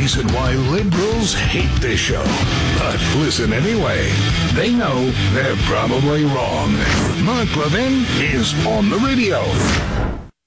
reason why liberals hate this show. But listen anyway. They know they're probably wrong. Mark Levin is on the radio.